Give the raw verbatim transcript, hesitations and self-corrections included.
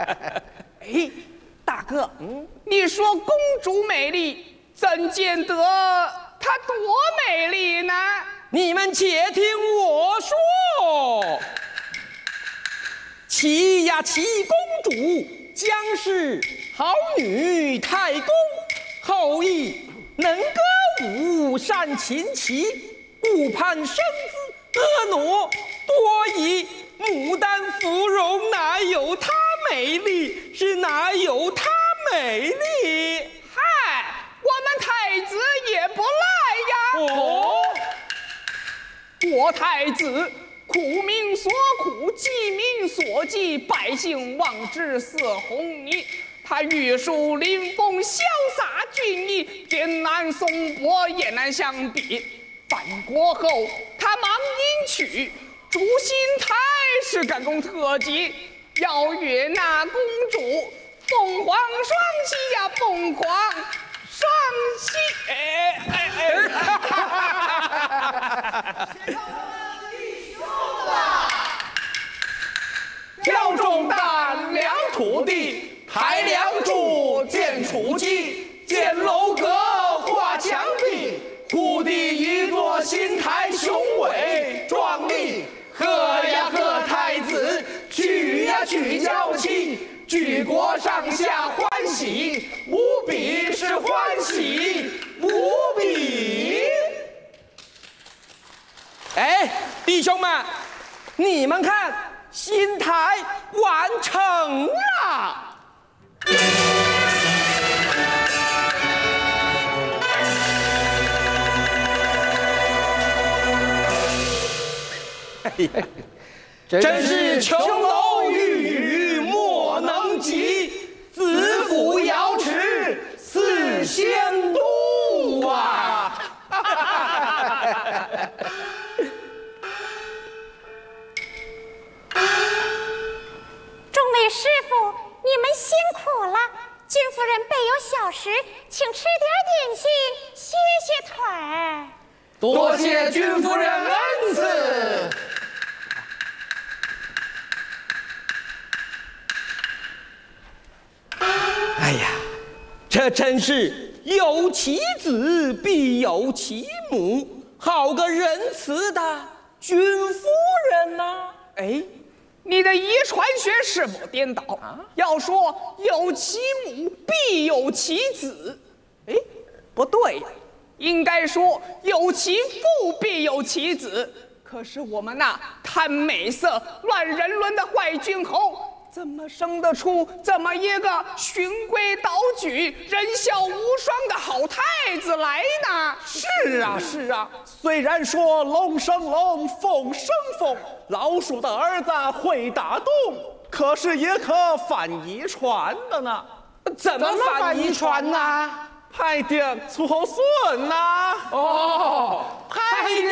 哎，大哥，嗯，你说公主美丽，怎见得她多美丽呢？ 你们且听我说。齐呀齐公主将是好女太公，后羿能歌舞善琴棋，顾盼生子婀娜多疑。牡丹芙蓉哪有她美丽？是哪有她美丽？ 嗨，我们太子也不赖呀。 哦， 我太子苦民所苦，济民所济，百姓望之似红泥。他玉树临风，潇洒俊逸，艰难松柏也难相比。翻国后，他忙迎娶，诛心台是干公特级，邀约那公主，凤凰双栖呀，凤凰双栖。哎哎哎！ 挑重担量土地，抬梁柱建雏基，建楼阁画墙壁，故地一座新台，雄伟壮丽。贺呀贺太子，娶呀娶娇妻，举国上下欢喜，无比是欢喜无比。 哎，弟兄们，你们看，新台完成了。真是琼楼玉宇莫能及，子府瑶池似仙都啊！ 众位师傅，你们辛苦了。君夫人备有小食，请吃点点心，歇歇腿儿。 多谢君夫人恩赐。 哎呀，这真是有其子必有其母，好个仁慈的君夫人呐、啊！ 哎，你的遗传学是否颠倒？啊、要说有其母必有其子，哎，不对呀，应该说有其父必有其子。可是我们那贪美色、乱人伦的坏君侯，怎么生得出这么一个循规蹈矩、仁孝无双的好太子来呢？ 是啊，是啊。虽然说龙生龙，凤生凤，老鼠的儿子会打洞，可是也可反遗传的呢。 怎么反遗传呢？ 派点出后孙呐。 哦，派。